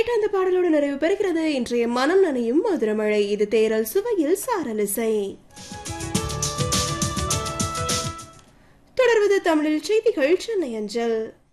கேட்ட அந்த பாடலோடு நிறைவு பெறுகிறது இன்றைய மனம் நனையும் மதுரமழை. இது தேரல் சுவையில் சாரலிசை. தொடர்வது தமிழில் செய்திகள் சென்னை அஞ்சல்.